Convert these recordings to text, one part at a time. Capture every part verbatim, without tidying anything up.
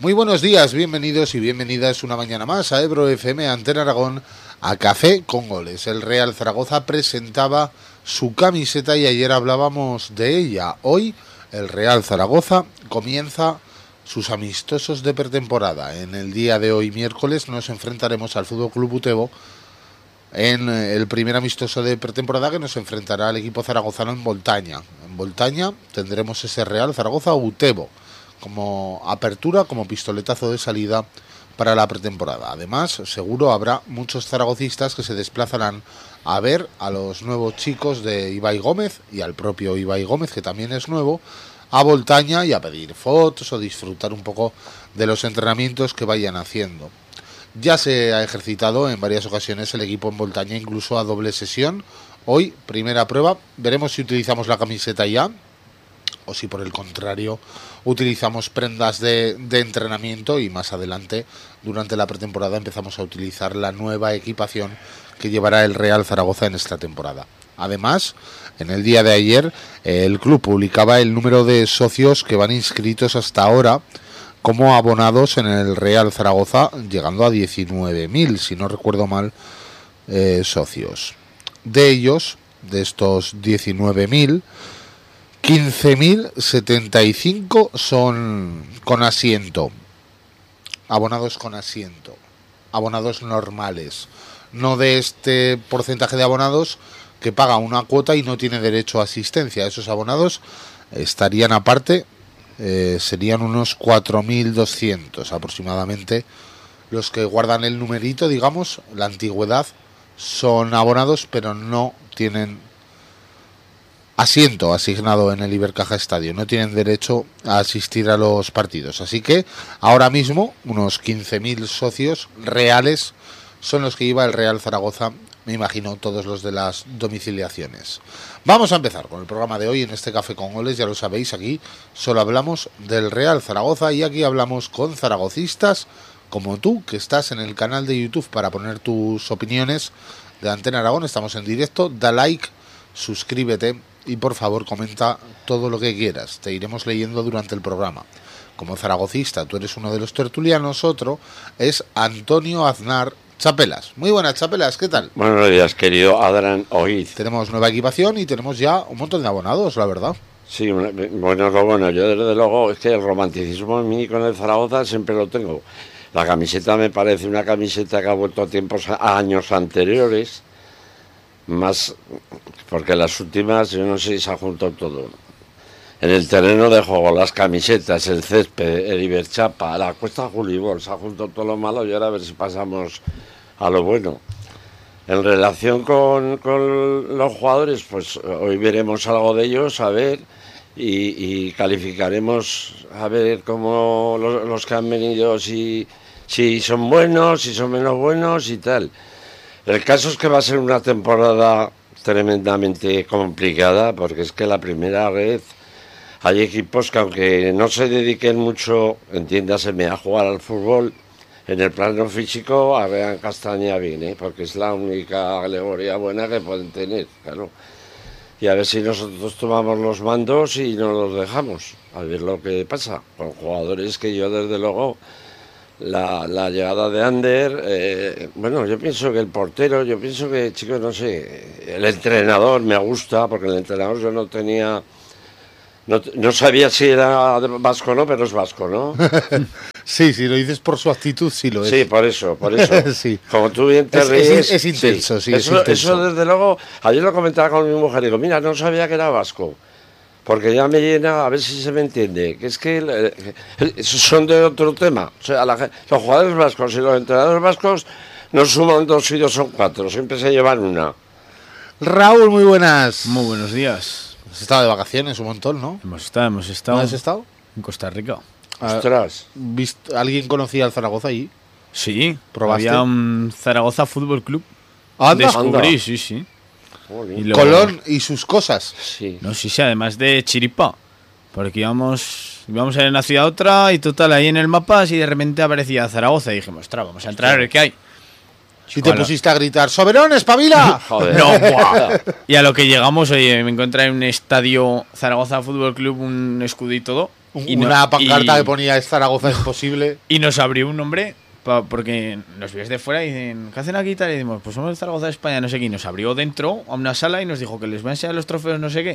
Muy buenos días, bienvenidos y bienvenidas una mañana más a Ebro F M, Antena Aragón, a Café con Goles. El Real Zaragoza presentaba su camiseta y ayer hablábamos de ella. Hoy el Real Zaragoza comienza sus amistosos de pretemporada. En el día de hoy, miércoles, nos enfrentaremos al Fútbol Club Utebo en el primer amistoso de pretemporada que nos enfrentará al equipo zaragozano en Voltaña. En Voltaña tendremos ese Real Zaragoza Utebo como apertura, como pistoletazo de salida para la pretemporada. Además, seguro habrá muchos zaragocistas que se desplazarán a ver a los nuevos chicos de Ibai Gómez y al propio Ibai Gómez, que también es nuevo, a Voltaña y a pedir fotos o disfrutar un poco de los entrenamientos que vayan haciendo. Ya se ha ejercitado en varias ocasiones el equipo en Voltaña, incluso a doble sesión. Hoy, primera prueba, veremos si utilizamos la camiseta ya o si por el contrario utilizamos prendas de, de entrenamiento y más adelante durante la pretemporada empezamos a utilizar la nueva equipación que llevará el Real Zaragoza en esta temporada. Además, en el día de ayer el club publicaba el número de socios que van inscritos hasta ahora como abonados en el Real Zaragoza, llegando a diecinueve mil, si no recuerdo mal, eh, socios. De ellos, de estos diecinueve mil, quince mil setenta y cinco son con asiento, abonados con asiento, abonados normales, no de este porcentaje de abonados que paga una cuota y no tiene derecho a asistencia. Esos abonados estarían aparte, eh, serían unos cuatro mil doscientos aproximadamente los que guardan el numerito, digamos, la antigüedad, son abonados pero no tienen asiento asignado en el Ibercaja Estadio, no tienen derecho a asistir a los partidos. Así que ahora mismo unos quince mil socios reales son los que lleva el Real Zaragoza, me imagino todos los de las domiciliaciones. Vamos a empezar con el programa de hoy en este Café con Goles. Ya lo sabéis, aquí solo hablamos del Real Zaragoza y aquí hablamos con zaragocistas como tú, que estás en el canal de YouTube para poner tus opiniones de Antena Aragón. Estamos en directo, da like, suscríbete y por favor comenta todo lo que quieras, te iremos leyendo durante el programa. Como zaragocista, tú eres uno de los tertulianos, otro es Antonio Aznar Chapelas. Muy buenas, Chapelas, ¿qué tal? Buenos días, querido Adran Oiz. Tenemos nueva equipación y tenemos ya un montón de abonados, la verdad. Sí, bueno, lo bueno, yo desde luego es que el romanticismo en mí con el Zaragoza siempre lo tengo. La camiseta me parece una camiseta que ha vuelto a tiempos, a años anteriores, más porque las últimas, yo no sé si se ha juntado todo. En el terreno de juego, las camisetas, el césped, el Iberchapa, la Cuesta Julibor, se ha juntado todo lo malo y ahora a ver si pasamos a lo bueno. En relación con, con los jugadores, pues hoy veremos algo de ellos, a ver, y, y calificaremos a ver cómo los, los que han venido, si, si son buenos, si son menos buenos y tal. El caso es que va a ser una temporada tremendamente complicada, porque es que la primera vez hay equipos que aunque no se dediquen mucho, entiéndaseme, a jugar al fútbol, en el plano físico arrean castaña bien, ¿eh? Porque es la única alegoría buena que pueden tener, claro. Y a ver si nosotros tomamos los mandos y no los dejamos, a ver lo que pasa con jugadores que yo desde luego... La, la llegada de Ander, eh, bueno, yo pienso que el portero, yo pienso que, chicos, no sé, el entrenador me gusta, porque el entrenador yo no tenía, no, no sabía si era vasco o no, pero es vasco, ¿no? Sí, si lo dices por su actitud, sí lo es. Sí, por eso, por eso. Sí. Como tú bien te es, ríes. Es, es intenso, sí, sí eso, es intenso. Eso desde luego, ayer lo comentaba con mi mujer, digo, mira, no sabía que era vasco. Porque ya me llena, a ver si se me entiende, que es que eh, son de otro tema. O sea, la, los jugadores vascos y los entrenadores vascos no suman dos y dos son cuatro, siempre se llevan una. Raúl, muy buenas. Muy buenos días. Has estado de vacaciones un montón, ¿no? Hemos estado, hemos estado. ¿Dónde has estado? En Costa Rica. Ostras. ¿Vist, ¿Alguien conocía al Zaragoza allí? Sí, ¿Probaste? Había un Zaragoza Fútbol Club. ¿Anda? Descubrí, Anda. sí, sí. Y luego, Colón y sus cosas. Sí. No, sí, sí, además de chiripa. Porque íbamos, íbamos a ir de una ciudad a otra y total, ahí en el mapa, así de repente aparecía Zaragoza y dijimos, ostras, vamos a entrar a ver qué hay. Y te pusiste a gritar, ¡Soberón, espabila! Joder. No, buah. Y a lo que llegamos, oye, me encontré en un estadio Zaragoza Fútbol Club, un escudito todo, Un- Y no- una pancarta y- que ponía "Es Zaragoza es posible". Y nos abrió un nombre pa- porque nos vio desde fuera y dicen, ¿qué hacen aquí y tal? Y decimos, pues somos el Zaragoza de España, no sé qué. Y nos abrió dentro a una sala y nos dijo que les va a enseñar los trofeos, no sé qué.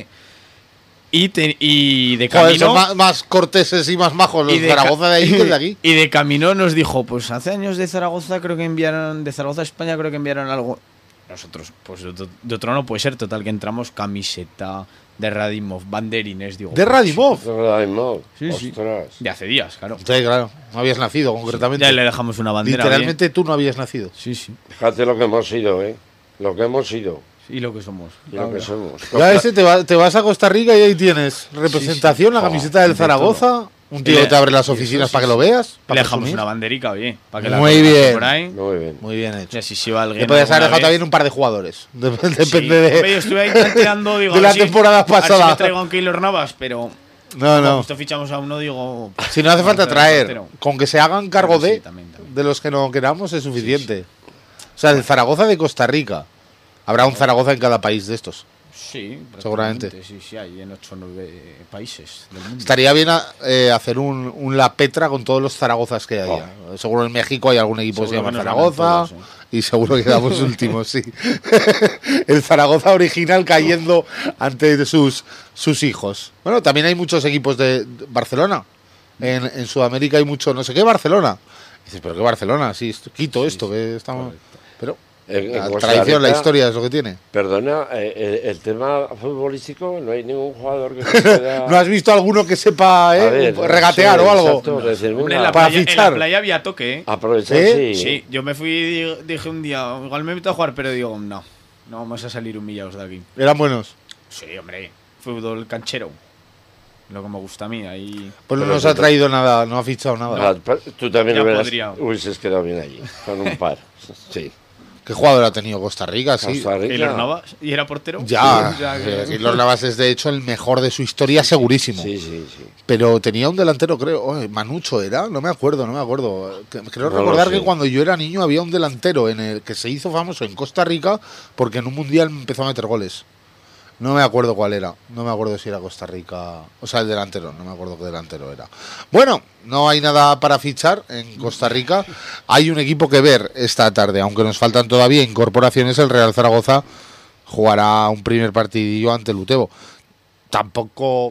Y, te- y de Joder, camino... son más, más corteses y más majos los y de de Zaragoza ca- de ahí que el de aquí. Y de camino nos dijo, pues hace años de Zaragoza creo que enviaron, de Zaragoza a España creo que enviaron algo. Nosotros, pues de otro, de otro no puede ser, total que entramos camiseta de Radimov, banderines, digo. De Radimov. Ay, no. Sí, sí. Ostras. De hace días, claro. Sí, claro, no habías nacido concretamente. Ya le dejamos una bandera. Literalmente tú no habías nacido. bien. Sí, sí. Fíjate lo que hemos sido, ¿eh? Lo que hemos sido Y lo que somos. y lo que somos. Ya ese te, va- te vas a Costa Rica y ahí tienes representación, la Oh, camiseta del de Zaragoza, un tío Y que le- te abre las y oficinas eso, para sí, que lo sí. veas. Le para dejamos presumir. una banderica, oye, para que la Muy colgase bien. por ahí. Muy bien. Muy bien Y hecho. así se va alguien. Le podías haber alguna dejado vez. también un par de jugadores. Depende Sí, de, hombre, yo estuve ahí tanteando, digo, de a la ver si- temporada a ver si pasada. me traigo a un Keylor Navas, pero No, como no. justo fichamos a uno, digo. Si no hace falta vamos a traer, portero. con que se hagan cargo Claro, sí, de, también, también. de los que no queramos es suficiente. O sea, el Zaragoza de Costa Rica. Habrá un Zaragoza en cada país de estos. Sí, Seguramente. prácticamente, Sí, sí, hay en ocho o nueve países del mundo. Estaría bien a- eh, hacer un, un La Petra con todos los Zaragozas que haya. Seguro en México hay algún equipo que se Seguro llama que nos ganan Zaragoza. todos, Y seguro que quedamos últimos, sí. El Zaragoza original cayendo ante sus, sus hijos. Bueno, también hay muchos equipos de de Barcelona. En, en Sudamérica hay mucho, no sé qué, Barcelona. Dices, pero qué Barcelona, sí, esto- Quito esto, que estamos. Pero En- en la Costa tradición, la Rica, historia es lo que tiene. Perdona, eh, el, el tema futbolístico, no hay ningún jugador que se pueda... ¿No has visto alguno que sepa eh, A ver, regatear sí, o algo? exacto, decir, Hombre, venga, en la, para playa, en fichar. la playa había toque, ¿eh? aprovechar, ¿Sí? sí. Sí, yo me fui y di- dije un día, igual me meto a jugar, pero digo, no, no vamos a salir humillados de aquí. Eran buenos. Sí, hombre, fútbol canchero. Lo que me gusta a mí, ahí. Pues no Pero nos eso ha te- traído nada, no ha fichado nada. Ah, pa- tú también Ya hubieras, podría. hubieses quedado bien allí, con un par. Sí. ¿Qué jugador ha tenido Costa Rica? Sí. Costa Rica. Keylor Navas, ¿y era portero? Ya, Sí, ya que- eh, Keylor Navas es de hecho el mejor de su historia, segurísimo. Sí, sí, sí. Pero tenía un delantero, creo. oh, Manucho era, no me acuerdo, no me acuerdo. Que- Creo No lo recordar sé. que cuando yo era niño había un delantero en el que se hizo famoso en Costa Rica porque en un mundial empezó a meter goles. No me acuerdo cuál era. No me acuerdo si era Costa Rica. O sea, el delantero. No me acuerdo qué delantero era. Bueno, no hay nada para fichar en Costa Rica. Hay un equipo que ver esta tarde. Aunque nos faltan todavía incorporaciones, el Real Zaragoza jugará un primer partidillo ante el Utebo. Tampoco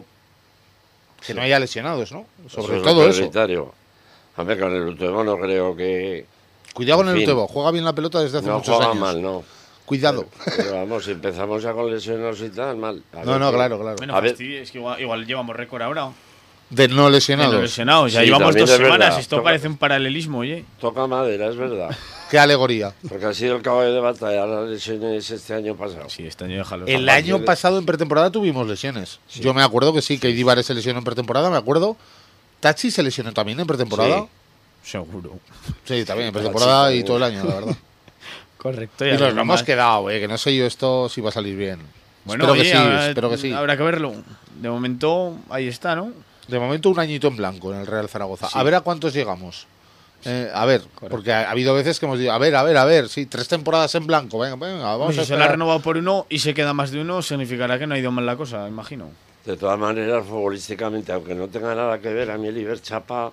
que no haya lesionados, ¿no? Sobre es todo lo eso. prioritario. A ver, con el Utebo no creo que... Cuidado con En el fin. Utebo. Juega bien la pelota desde hace No muchos juega años. mal, no. Cuidado. Pero vamos, si empezamos ya con lesiones y tal, mal. A No, ver no, qué- claro, claro. Bueno, A ver. fastidio, es que igual, igual llevamos récord ahora. De no De lesionados. los lesionados. Ya Sí, llevamos también dos es semanas. verdad. Esto Toca- parece un paralelismo, oye. Toca madera, es verdad. Qué alegoría. Porque ha sido el caballo de batalla las lesiones este año pasado. Sí, este año déjalo. El A año partir de- pasado en pretemporada tuvimos lesiones. Yo me acuerdo que sí, que Idibar se lesionó en pretemporada, me acuerdo. Tachi se lesionó también en pretemporada. Seguro. Sí, también en Tachi pretemporada y también. todo el año, la verdad. Correcto. Y nos lo hemos quedado, eh, que no sé yo esto si va a salir bien. Bueno, espero, oye, que sí, habrá, espero que sí. habrá que verlo. De momento, ahí está, ¿no? De momento un añito en blanco en el Real Zaragoza. Sí. A ver a cuántos llegamos. Eh, a ver, porque ha, ha habido veces que hemos dicho, a ver, a ver, a ver, sí, tres temporadas en blanco, venga, venga, vamos si a se la ha esperar. renovado por uno y se queda más de uno, significará que no ha ido mal la cosa, imagino. De todas maneras, futbolísticamente, aunque no tenga nada que ver, a mí el Iber Chapa,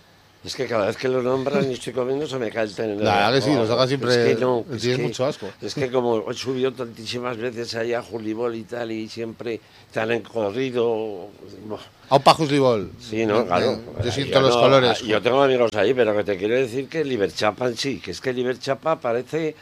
es que cada vez que lo nombran y estoy comiendo se me cae el tenedor. La verdad que sí, lo saca siempre- Es que no, le es tienes que- mucho asco. Es que como he subido tantísimas veces allá a Julibol y tal, y siempre te han encorrido. buah. A un Pajuslibol. Sí, no, claro. Yo siento Yo los no- colores. Yo tengo amigos ahí, pero que te quiero decir que el Iber Chapa en sí, que es que el Iber Chapa parece.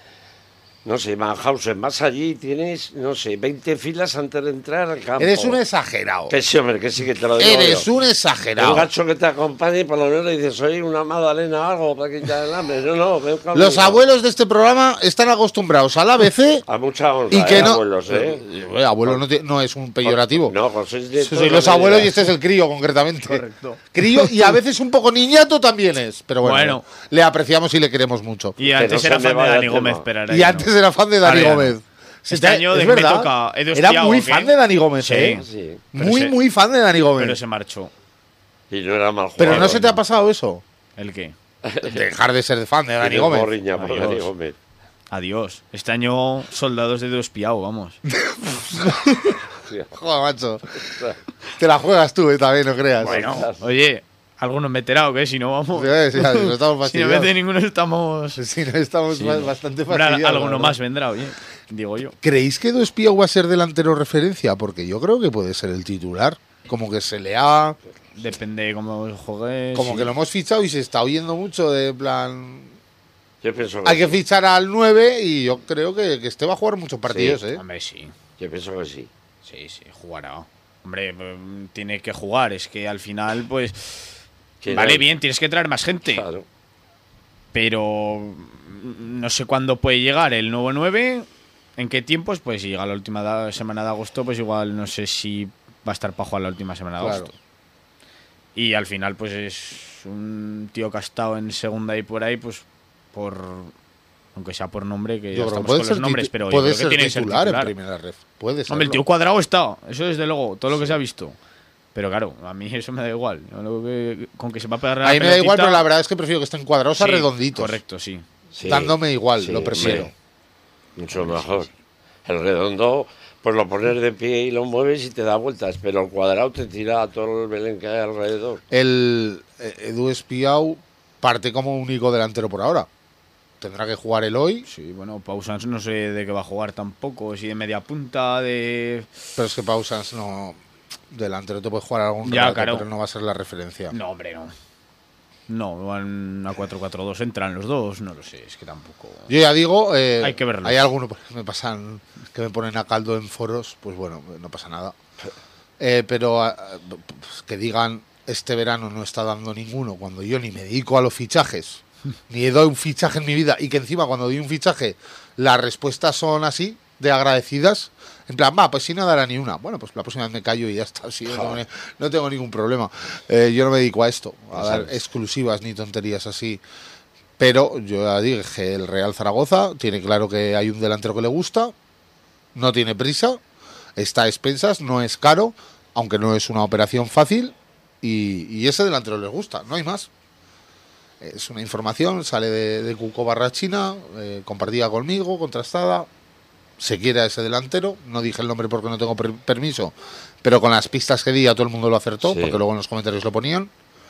No sé, Mannhausen, vas allí y tienes, no sé, veinte filas antes de entrar al campo. Eres un exagerado. Que sí, hombre, que sí, que te lo digo Eres yo. un Un exagerado. gacho que te acompañe y por lo menos le dices, soy una magdalena o algo para quitar el hambre. No, no, ven conmigo. Los abuelos de este programa están acostumbrados al A B C A mucha honra, y que eh, no. abuelos, ¿eh? Eh, abuelo no, te- no es un peyorativo. No, pues sois de Sois toda los la abuelos vida. y este es el crío, concretamente. Correcto. Crío y a veces un poco niñato también es. Pero bueno, Bueno. le apreciamos y le queremos mucho. Y antes no se era me fan de vaya Dani el Gómez, tema. pero ahora Y ya antes no. era fan de Dani Ahora ya no. Gómez. Este Sí, año es de- me verdad. toca Edu Era Espiao, muy ¿o qué? fan de Dani Gómez, Sí. ¿eh? Sí. Pero Muy, se- muy fan de Dani Gómez. Pero se marchó. Y no era mal jugador. Pero no se te ha pasado eso. ¿El qué? Dejar de ser fan de Dani Tienes Gómez. morriña por Adiós. Dani Gómez. Adiós. Este año, soldados de Edu Espiao, vamos. Joder, macho. Te la juegas tú, eh, también, no creas. Bueno, oye, algunos meterá o qué, si no vamos. Sí, sí, no estamos Si no fastidiados. mete ninguno, estamos. Si no estamos Sí, ba- no. bastante Hombre, fastidiados. alguno la más verdad. vendrá, oye, digo yo. ¿Creéis que Edu Espiau va a ser delantero referencia? Porque yo creo que puede ser el titular. Como que se le ha... Depende de cómo juegues. Como sí. que lo hemos fichado y se está oyendo mucho de plan... Yo pienso que Hay que sí. fichar al nueve y yo creo que, que este va a jugar muchos partidos, Sí. ¿eh? Hombre, sí. Yo pienso que sí. Sí, sí, jugará. Hombre, mm, tiene que jugar. Es que al final, pues. Que Vale, no- bien, tienes que traer más gente. Claro. Pero. mm, No sé cuándo puede llegar el nuevo nueve. ¿En qué tiempos? Pues si llega la última da- semana de agosto, pues igual no sé si va a estar para jugar la última semana de Claro. agosto. Y al final, pues es un tío que ha estado en segunda y por ahí, pues por. Aunque sea por nombre, que ya Yo creo que estamos puede con ser, los nombres, titu- pero yo puede creo que ser tiene que ser titular, titular. en primera ref. Puede ser. Hombre, el tío Cuadrado está, eso desde luego, todo lo que se ha visto. Pero claro, a mí eso me da igual. Yo lo que- con que se va a pegar la A mí me da igual, pelotita- pero la verdad es que prefiero que estén cuadrados a Sí, redonditos. Correcto, sí. Sí. Dándome igual, Sí, lo prefiero. hombre, mucho mejor. El redondo, pues lo pones de pie y lo mueves y te da vueltas, pero el cuadrado te tira a todo el Belén que hay alrededor. El eh, Edu Espiau parte como único delantero por ahora. Tendrá que jugar el hoy, Sí, bueno, Pausans no sé de qué va a jugar tampoco, si de media punta, de... pero es que Pausans no... Delantero te puede jugar algún Ya, rato, claro. pero no va a ser la referencia. No, hombre, no. No, van a cuatro cuatro dos, entran los dos, no lo sé, es que tampoco... Yo ya digo, eh, Hay que verlos. hay algunos que me pasan, que me ponen a caldo en foros, pues bueno, no pasa nada. Eh, pero ah, pues que digan, este verano no está dando ninguno, cuando yo ni me dedico a los fichajes, ni doy un fichaje en mi vida, y que encima cuando doy un fichaje las respuestas son así, de agradecidas, en plan, va, pues si no dará ni una. Bueno, pues la próxima vez me callo y ya está, sí, no, tengo, ni- no tengo ningún problema. Eh, yo no me dedico a esto, a dar exclusivas ni tonterías así. Pero yo ya dije, el Real Zaragoza tiene claro que hay un delantero que le gusta, no tiene prisa, está a expensas, no es caro, aunque no es una operación fácil, y, y ese delantero les gusta, no hay más. Es una información, sale de, de Cuco Barrachina, eh, compartida conmigo, contrastada. Se quiere a ese delantero, no dije el nombre porque no tengo per- permiso, pero con las pistas que di a todo el mundo lo acertó, Sí. porque luego en los comentarios lo ponían.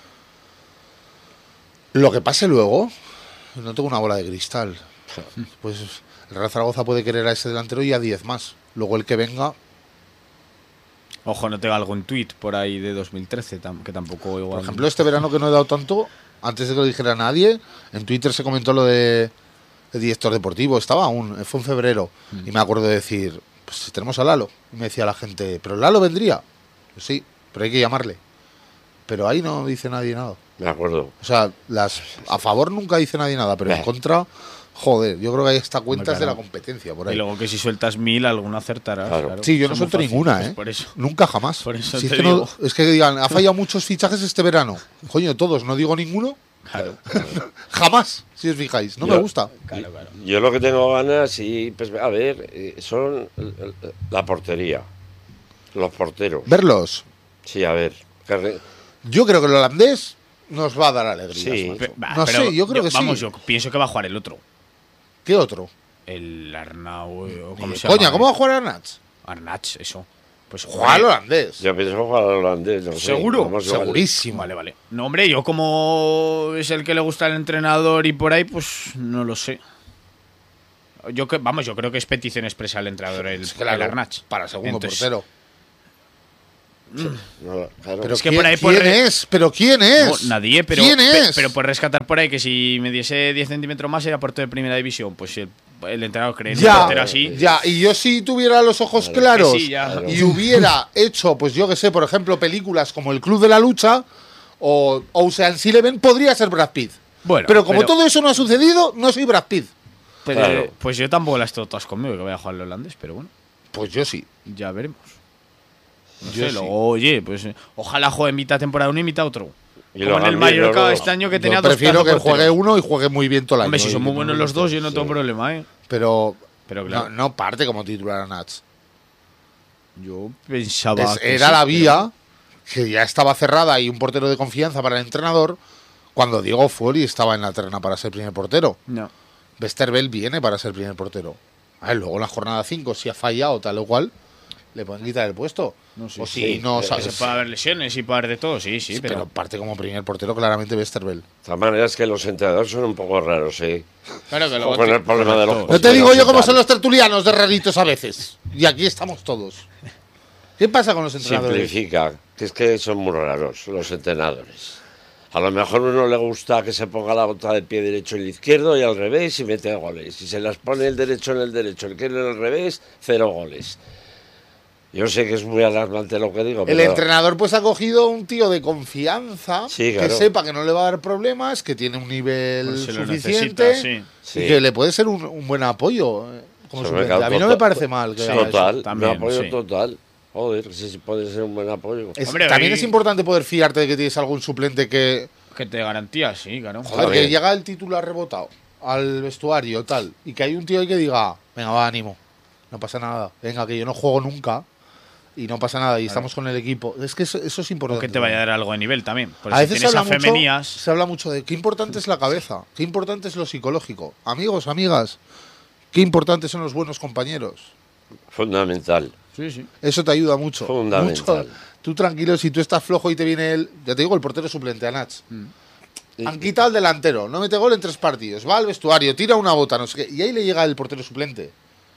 Lo que pase luego, no tengo una bola de cristal. Pues el Real Zaragoza puede querer a ese delantero y a diez más. Luego el que venga, Ojo, no tenga algún tweet por ahí de dos mil trece, tam- que tampoco igual... por ejemplo, este verano que no he dado tanto, antes de que lo dijera nadie, en Twitter se comentó lo de, de director deportivo, estaba aún, fue en febrero, y me acuerdo de decir, pues si tenemos a Lalo. Y me decía la gente, ¿pero Lalo vendría? Pues sí, pero hay que llamarle. Pero ahí no dice nadie nada. Me acuerdo. O sea, las a favor nunca dice nadie nada, pero en contra, joder, yo creo que hay hasta cuentas Hombre, de la claro. competencia por Y ahí. luego que si sueltas mil, alguna acertarás. Claro. Claro. Sí, yo no Eso es muy suelto fácil, ninguna, pues ¿eh? Por eso. Nunca jamás. Por eso Si es, te que no- digo. es que digan, ha fallado muchos fichajes este verano. Coño, todos, no digo ninguno. Claro, Jamás, si os fijáis. No Yo- me gusta. claro, claro. Yo lo que tengo ganas, y pues a ver, eh, son el- el- la portería, los porteros. Verlos. Sí, a ver. que re- Yo creo que el holandés nos va a dar alegría. Sí. Pe- bah, No pero sé, yo creo que Vamos, sí. yo pienso que va a jugar el otro. ¿Qué otro? El Arnau... o ¿Cómo Eh, se Coña, llama? ¿cómo va a jugar Arnaz? Arnach, eso. Pues Juega al holandés. Yo pienso jugar al holandés. No sé, ¿Seguro? vamos, igual. Segurísimo. Vale, vale. No, hombre, yo como es el que le gusta al entrenador y por ahí, pues no lo sé. Yo que, vamos, yo creo que es petición expresa al entrenador el, Claro, el Arnach. para segundo Entonces, portero. No, claro. Pero es que ¿quién, por ahí por ¿quién re- es? ¿Pero quién es? no, nadie, pero, ¿Quién pe- es? pero por rescatar por ahí que si me diese diez centímetros más era portero de primera división, pues si el, el entrenador cree en un Ya, portero así. ya, y yo si tuviera los ojos claros Que sí, ya. y hubiera hecho, pues yo que sé, por ejemplo, películas como El Club de la Lucha o Ocean's Eleven, podría ser Brad Pitt. Bueno, pero como pero- todo eso no ha sucedido, no soy Brad Pitt. Pero, Claro. pues yo tampoco las tengo todas conmigo que voy a jugar al holandés, pero bueno, Pues yo sí. ya veremos. No Yo sé, sí. luego, oye, pues eh, ojalá juegue mitad temporada uno y mitad otro. Y Como lo en el Gambino, Mallorca luego- este año que tenía Yo dos prefiero que pedazos juegue porteros. uno y juegue muy bien todo el año. Hombre, si y son muy que buenos no- los dos, yo no sí. tengo problema, ¿eh? Pero, Pero claro, no, no parte como titular a Nats. yo pensaba Es- que era sí, la pero- vía que ya estaba cerrada y un portero de confianza para el entrenador cuando Diego Fuori estaba en la terna para ser primer portero. No. Westerveld viene para ser primer portero. A ver, luego en la jornada cinco, si ha fallado tal o cual, le pueden quitar el puesto. No, sí, o sí, si no eh, sabes. Se puede haber lesiones y puede haber de todo, sí, sí, Sí, pero... pero parte como primer portero claramente Westerveld. De todas maneras que los entrenadores son un poco raros, ¿eh? Claro que luego Con te- el problema de los Correcto. No te digo porteros yo y cómo tal. son los tertulianos de raritos a veces. Y aquí estamos todos. ¿Qué pasa con los entrenadores? Simplifica, que es que son muy raros los entrenadores. A lo mejor uno le gusta que se ponga la bota del pie derecho en el izquierdo y al revés y mete goles. Si se las pone el derecho en el derecho, el izquierdo en el revés, cero goles. Yo sé que es muy alarmante lo que digo, El pero entrenador pues ha cogido un tío de confianza Sí, que claro. sepa que no le va a dar problemas, que tiene un nivel Pues se lo suficiente necesita, sí. y Sí. que le puede ser un, un buen apoyo eh, como Sobre suplente. todo, A mí no total- me parece mal que sí, haga eso. total, también, me apoyo sí. total. Joder, sí, sí puede ser un buen apoyo. Es- Hombre, también hoy- es importante poder fiarte de que tienes algún suplente que, Que te garantía, sí, claro. joder, Joder. que llega el titular rebotado al vestuario tal y que hay un tío ahí que diga, venga, va, ánimo, no pasa nada, venga, que yo no juego nunca y no pasa nada y estamos con el equipo. Es que eso, eso es O importante. que te vaya a dar algo de nivel también. Porque A si veces se tienes habla, a mucho, femenías... se habla mucho de qué importante es la cabeza, qué importante es lo psicológico. Amigos, amigas, qué importantes son los buenos compañeros. Fundamental. Sí, sí. Eso te ayuda mucho. Fundamental. Mucho. Tú tranquilo, si tú estás flojo y te viene el, ya te digo, el portero suplente, Anach. Y- Han quitado al delantero, no mete gol en tres partidos, va al vestuario, tira una bota, no sé qué. Y ahí le llega el portero suplente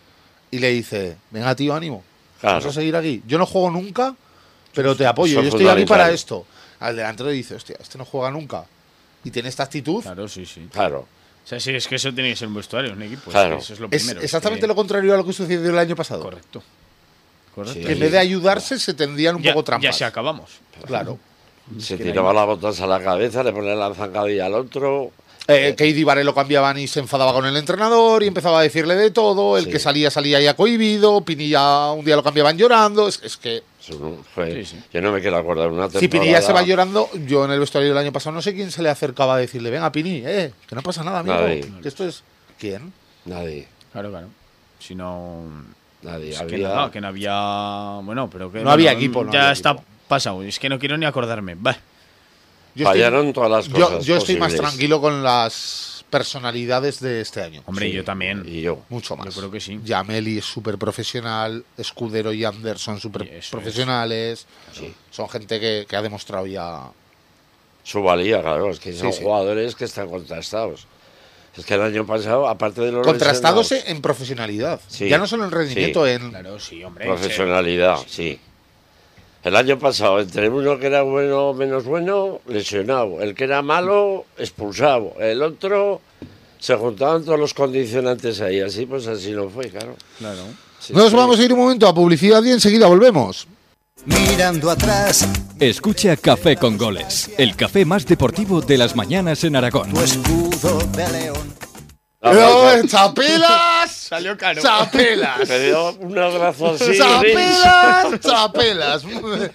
y le dice, venga tío, ánimo, Claro. vamos a seguir aquí. Yo no juego nunca, pero te apoyo, Eso yo es estoy aquí fundamental. para esto. Al delantero le dice, hostia, este no juega nunca. Y tiene esta actitud. Claro, sí, sí. Claro. O sea, sí, es que eso tiene que ser un vestuario, un equipo. es Claro. que Eso es lo Es primero. exactamente que- lo contrario a lo que sucedió el año pasado. Correcto. Correcto. Sí. Que en vez de ayudarse se tendrían un Ya, poco trampas. ya se acabamos. Claro. Se que tiraba no las botas a la cabeza, le ponía la zancadilla al otro. Eh, que Ibarre lo cambiaban y se enfadaba con el entrenador y empezaba a decirle de todo. El Sí. que salía, salía ya cohibido. Pinilla un día lo cambiaban llorando. Es, es que Eso no fue- Sí, sí. Yo no me quiero acordar una temporada. si Pinilla se va llorando, yo en el vestuario del año pasado no sé quién se le acercaba a decirle, venga Pini, eh, que no pasa nada, amigo. Nadie. Que esto es. ¿Quién? Nadie, Claro, claro. Si no... nadie. Es que, había... nada, que no había... Bueno, pero que... No bueno, había equipo, no Ya había está equipo. pasado. Es que no quiero ni acordarme. Va. Yo estoy- Fallaron todas las yo, cosas yo estoy más posibles. tranquilo con las personalidades de este año. Hombre, Sí, yo también. Y yo. Mucho más. Yo creo que sí. Yameli es súper profesional, Escudero y Ander son súper Y eso profesionales. Sí. Son gente que, que ha demostrado ya. Su valía, claro, es que son Sí, sí. jugadores que están contrastados. Es que el año pasado, aparte de los Contrastados lesionados, en profesionalidad. Sí. Ya no solo en rendimiento, Sí. en. Claro, sí, hombre. profesionalidad, sí. El año pasado, entre uno que era bueno o menos bueno, lesionado. El que era malo, expulsado. El otro, se juntaban todos los condicionantes ahí. Así pues así no fue, claro. Claro. Sí, Nos sí. vamos a ir un momento a publicidad y enseguida volvemos. Mirando atrás, Escucha Café con Goles, el café más deportivo de las mañanas en Aragón. tu escudo de león. La ¡Eh, falta- ¡Chapelas! Salió caro. ¡Chapelas! Me dio un abrazo así. Rins. ¡Chapelas! ¡Chapelas!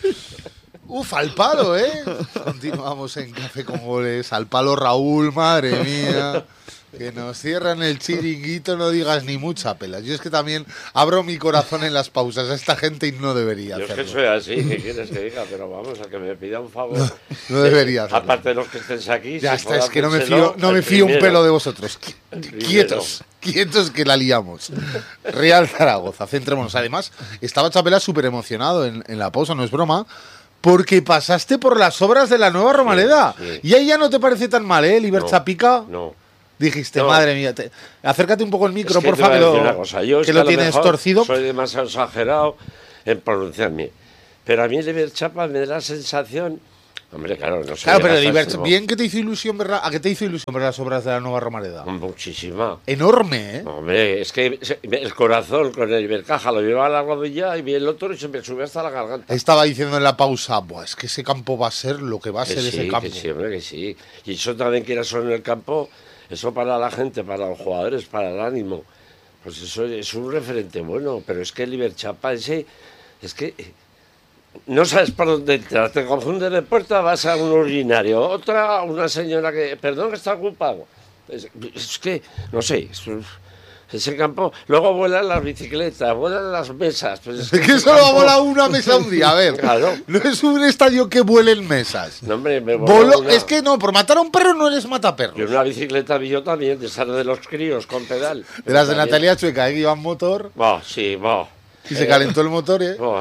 Uf, al palo, ¿eh? Continuamos en Café con Goles. Al palo Raúl, madre mía. Que nos cierran el chiringuito, no digas ni mucha pelas. Yo es que también abro mi corazón en las pausas a esta gente y no debería Yo es que hacerlo. soy así, ¿qué quieres que diga? Pero vamos, a que me pida un favor. No debería hacerlo. Aparte de los que estés aquí. Ya si está, es que no me podérselo, fío, no el me fío un primero. pelo de vosotros. El primero. Quietos, quietos que la liamos. Real Zaragoza, centrémonos. Además, estaba Chapela súper emocionado en, en la pausa, no es broma, porque pasaste por las obras de la nueva Romareda. sí. Y ahí ya no te parece tan mal, ¿eh? Liber No, Chapica. No. Dijiste, No. madre mía, te- acércate un poco el micro, Es que por te voy a favor, decir que una lo, cosa. Yo es que que lo a lo tienes mejor torcido. Soy demasiado exagerado en pronunciarme. Pero a mí Liber Chapa me da la sensación. Hombre, claro, no sé. Claro, pero Liber, bien que te hizo ilusión ver, ¿a qué te hizo ilusión ver las obras de la nueva Romareda? Muchísima. Enorme, ¿eh? Hombre, es que se- el corazón con el Ibercaja lo llevaba a la rodilla y vi el otro y se me subió hasta la garganta. Estaba diciendo en la pausa, Buah, es que ese campo va a ser lo que va a Que ser sí, ese campo. que sí, hombre, que sí. Y eso también quiera solo en el campo, eso para la gente, para los jugadores, para el ánimo. Pues eso es un referente bueno, pero es que el Iberchapa ese, es que eh, no sabes por dónde entrar, te confundes de puerta, vas a un urinario, otra, una señora que, perdón, que está ocupado. Es, es que, no sé, es un- ese campo, luego vuelan las bicicletas, vuelan las mesas. Pues es Es que ese solo ha campo- volado una mesa un día, a ver. Claro. No es un estadio que vuelen mesas. No, hombre, me voló Voló- una- Es que no, por matar a un perro no eres Y mataperros. una bicicleta vi yo también, de esas de los críos con pedal. De las de También. Natalia Chueca, ¿eh? que iban motor. Bah, sí, bah. y se calentó el motor. ¿eh? Oh,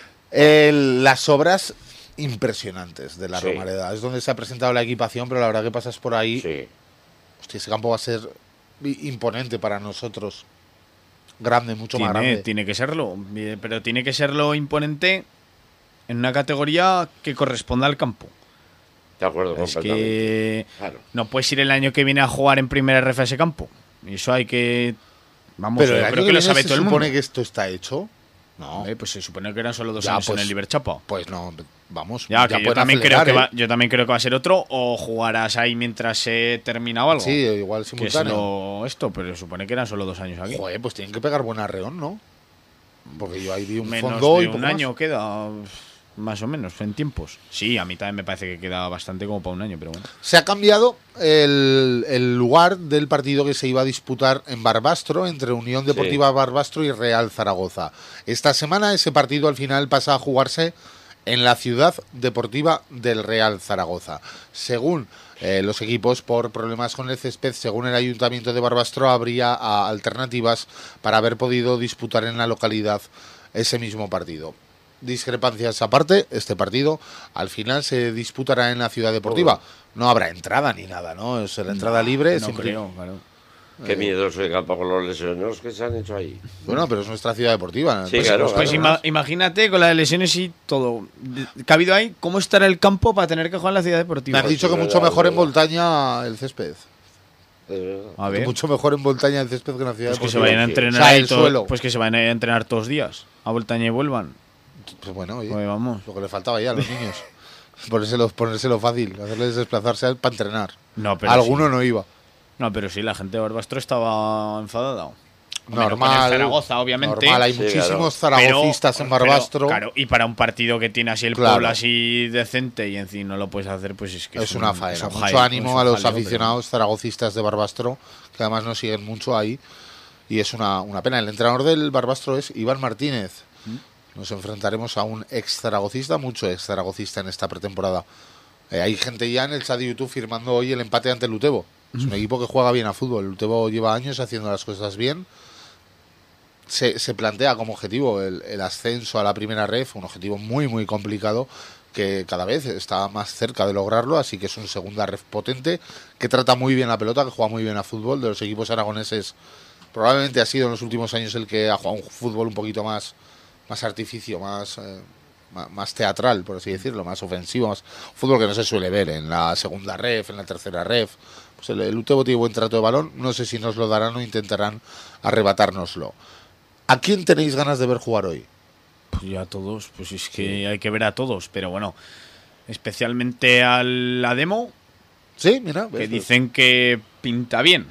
El- las obras impresionantes de la Sí. Romareda. Es donde se ha presentado la equipación, pero la verdad que pasas por ahí. sí. Hostia, ese campo va a ser i- imponente para nosotros. Grande, mucho más Tiene, grande. tiene que serlo, eh, pero tiene que serlo imponente en una categoría que corresponda al campo. De acuerdo, Es completamente. que Claro. no puedes ir el año que viene a jugar en primera R F a ese campo. Y eso hay que... Vamos, Pero yo el año creo que que lo viene sabe se todo el mundo. supone que esto está hecho. No, Hombre, pues se supone que eran solo dos Ya, años pues, en el Iberchapa. pues no, vamos. Ya, que yo pueden también, creo acelerar, que va, ¿eh? yo también creo que va a ser otro, o jugarás ahí mientras se termina o algo. Sí, igual que es simultáneo. lo, esto, pero se supone que eran solo dos años aquí. Joder, pues tienen que pegar buen arreón, ¿no? Porque yo ahí vi un Menos fondo de y un poco más. año queda, más o menos, en tiempos. Sí, a mí también me parece que queda bastante como para un año, pero bueno. Se ha cambiado el, el lugar del partido que se iba a disputar en Barbastro entre Unión Deportiva Barbastro y Real Zaragoza. Esta semana ese partido al final pasa a jugarse en la ciudad deportiva del Real Zaragoza. Según eh, los equipos, por problemas con el césped, según el Ayuntamiento de Barbastro, habría a, alternativas para haber podido disputar en la localidad ese mismo partido. Discrepancias aparte, este partido al final se disputará en la ciudad deportiva. No habrá entrada ni nada, ¿no? Es la entrada libre. No simple- creo, claro. Qué miedo soy campo con los lesionados que se han hecho ahí. Bueno, pero es nuestra ciudad deportiva. Sí, Pues, claro, pues, Pues claro. ima- imagínate con las lesiones y todo. Que ha habido ahí, ¿cómo estará el campo para tener que jugar en la ciudad Me deportiva? han dicho que es mucho verdad, mejor es en verdad. Voltaña el césped. Es verdad. A Que ver, mucho mejor en Voltaña el césped que en la ciudad pues que se deportiva. vayan a sí. entrenar O sea, ahí el todo- suelo. pues que se vayan a entrenar todos los días. A Voltaña y vuelvan. Pues bueno, oye, Pues vamos. lo que le faltaba ya a los niños. Ponérselo, ponérselo fácil, hacerles desplazarse para entrenar. No, pero Alguno sí. no iba. No, pero sí, la gente de Barbastro estaba enfadada. Hombre, no con Normal. el Zaragoza, obviamente. Normal, hay Sí, muchísimos Pero- zaragocistas en pero, Barbastro. claro, y para un partido que tiene así el Claro. pueblo así decente y encima no lo puedes hacer, pues es que es una un- faena. es un Mucho jaleo, ánimo es un a los jaleo, pero- aficionados zaragocistas de Barbastro, que además nos siguen mucho ahí. Y es una, una pena. El entrenador del Barbastro es Iván Martínez. Nos enfrentaremos a un ex zaragocista, mucho ex zaragocista en esta pretemporada. Eh, hay gente ya en el chat de YouTube firmando hoy el empate ante el Utebo. Es un equipo que juega bien a fútbol. El Utebo lleva años haciendo las cosas bien. Se, se plantea como objetivo el, el ascenso a la primera ref, un objetivo muy muy complicado que cada vez está más cerca de lograrlo, así que es un segunda ref potente que trata muy bien la pelota, que juega muy bien a fútbol. De los equipos aragoneses probablemente ha sido en los últimos años el que ha jugado un fútbol un poquito más, más artificio, más, eh, ma- más teatral, por así decirlo, más ofensivo, más fútbol que no se suele ver en la segunda ref, en la tercera ref. Pues el, el Utebo tiene buen trato de balón, no sé si nos lo darán o intentarán arrebatárnoslo. ¿A quién tenéis ganas de ver jugar hoy? Pues ya a todos, pues es que hay que ver a todos, pero bueno, especialmente a la demo, Sí, mira, que ves, dicen que pinta bien.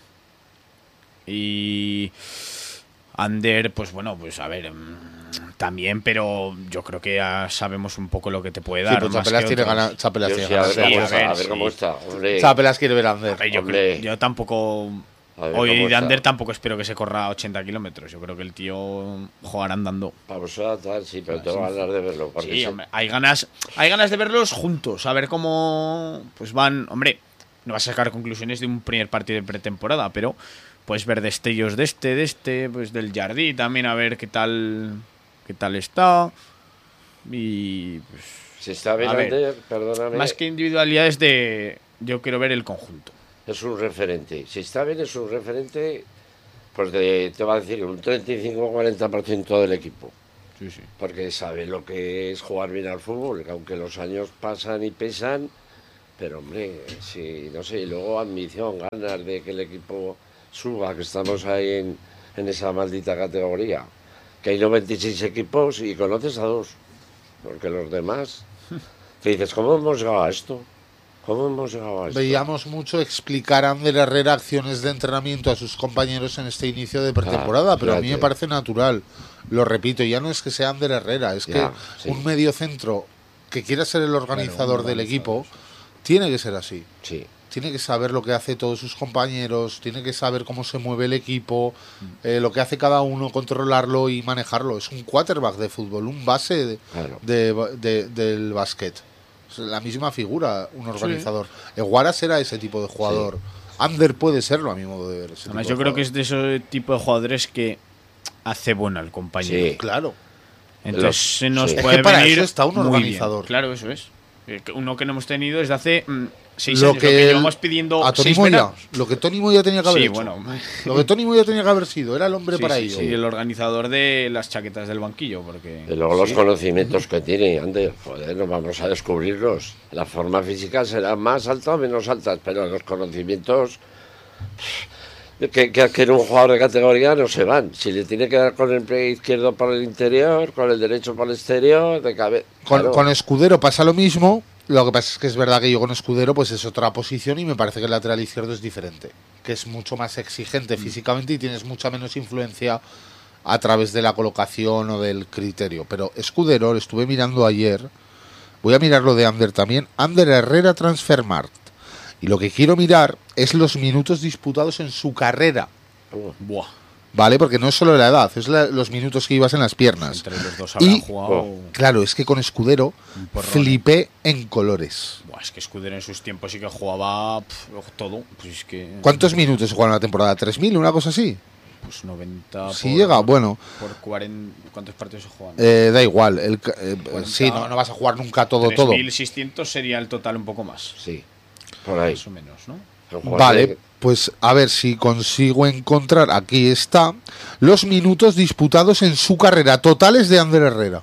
Y Ander, pues bueno, pues a ver, mm, también, pero yo creo que ya sabemos un poco lo que te puede sí, dar. pues más Chapelas que tiene otros. ganas, Chapelas Yo tiene sí, a ganas ver de cómo a está, ver, a ver sí. cómo está. Hombre, Chapelas quiere ver a Ander. A ver, yo, Hombre. creo- yo tampoco. A ver Hoy cómo de está. Ander tampoco espero que se corra ochenta kilómetros. Yo creo que el tío jugará andando. Vamos a tal, sí, pero tengo ganas de verlo. Porque Sí, se- hombre, hay ganas, hay ganas de verlos juntos, a ver cómo pues van. Hombre, no vas a sacar conclusiones de un primer partido de pretemporada, pero puedes ver destellos de este, de este, pues del Jardí también, a ver qué tal, qué tal está. Y pues, Si está bien A ver, Ander, perdóname, más que individualidades de, yo quiero ver el conjunto. es un referente. Si está bien, es un referente, pues de, te va a decir un treinta y cinco o cuarenta por ciento del equipo. Sí, sí. Porque sabe lo que es jugar bien al fútbol, que aunque los años pasan y pesan, pero hombre, sí, no sé, y luego ambición, ganas de que el equipo suba, que estamos ahí en, en esa maldita categoría, que hay noventa y seis equipos y conoces a dos, porque los demás, te dices, ¿cómo hemos llegado a esto? ¿Cómo hemos llegado a esto? Veíamos mucho explicar a Ander Herrera acciones de entrenamiento a sus compañeros en este inicio de pretemporada, Ah, pero a mí me fíjate. parece natural. Lo repito, ya no es que sea Ander Herrera, es que Ya, sí. un medio centro que quiera ser el organizador del equipo tiene que ser así. Sí, Tiene que saber lo que hace todos sus compañeros, tiene que saber cómo se mueve el equipo, eh, lo que hace cada uno, controlarlo y manejarlo. Es un quarterback de fútbol, un base de, claro. de- de- del básquet. Es la misma figura, un organizador. Eguara será ese tipo de jugador. Ander puede serlo, a mi modo de ver. ese Además, tipo yo de creo que es jugador. de ese tipo de jugadores que hace bueno al compañero. Sí. Claro. Entonces se nos sí. Es puede que para venir eso está un muy organizador. bien. Claro, eso es. Eh, que Uno que no hemos tenido desde hace mm, seis Lo años, que lo que el- llevamos pidiendo a Tony seis Moya, veranos. lo que Tony Moya tenía que haber Sí, hecho. bueno. Lo que Tony Moya tenía que haber sido, era el hombre Sí, para sí, ello. sí, el organizador de las chaquetas del banquillo, porque... Y luego los conocimientos que tiene, Ander, joder, no vamos a descubrirlos. La forma física será más alta o menos alta, pero los conocimientos que, que adquiere un jugador de categoría no se van. Si le tiene que dar con el pie izquierdo por el interior, con el derecho por el exterior, de cabeza. Con, Claro. con Escudero pasa lo mismo. Lo que pasa es que es verdad que yo con Escudero pues es otra posición y me parece que el lateral izquierdo es diferente. Que es mucho más exigente físicamente y tienes mucha menos influencia a través de la colocación o del criterio. Pero Escudero, lo estuve mirando ayer. Voy a mirar lo de Ander también. Ander Herrera Transfermarkt. Y lo que quiero mirar es los minutos disputados en su carrera. Buah, ¿Vale? Porque no es solo la edad, es la- los minutos que ibas en las piernas. entre los dos habrán Y- jugado... oh, Claro, es que con Escudero Un porrón, flipé en colores. Buah, es que Escudero en sus tiempos sí que jugaba pf, todo. Pues es que... ¿Cuántos minutos se juega en la temporada? ¿tres mil? ¿Una cosa así? Pues noventa Si por- llega, bueno, Por cuarenta... ¿Cuántos partidos se juegan? eh, da igual. El, ca- eh, cuarenta, sí, no, no vas a jugar nunca todo, todo. tres mil seiscientos sería el total un poco más. Sí, por ahí. Más o menos, ¿no? El jugador Vale, de- pues a ver si consigo encontrar, aquí está, los minutos disputados en su carrera totales de Ander Herrera.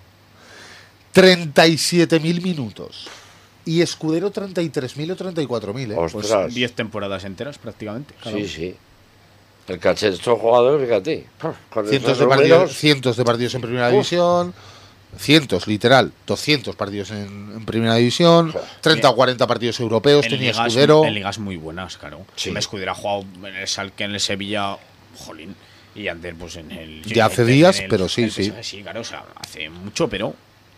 treinta y siete mil minutos. Y Escudero treinta y tres mil o treinta y cuatro mil, ¿eh? Pues Ostras. diez temporadas enteras prácticamente. Sí, sí. El caché de estos jugadores, fíjate. Con Cientos esos de, partidos, números, cientos de partidos en primera Uf. división, cientos, literal, doscientos partidos en, en primera división, treinta o cuarenta partidos europeos, En tenía ligas, Escudero. en ligas muy buenas, claro. Sí. Me Escudero ha jugado en el Salque, en el Sevilla, jolín. Y Ander, pues en el. Ya hace en días, el- pero sí, el sí. P S V, Sí, claro, o sea, hace mucho, pero.